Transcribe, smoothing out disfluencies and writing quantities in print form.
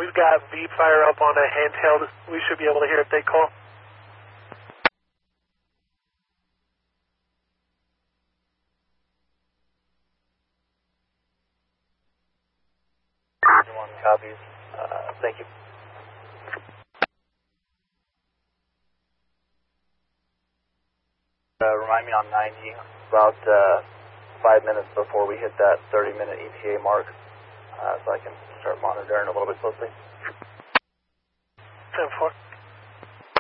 we've got V-Fire up on a handheld. We should be able to hear if they call. One copies. Thank you. Remind me on 90, about 5 minutes before we hit that 30-minute ETA mark, so I can start monitoring a little bit closely. 10-4.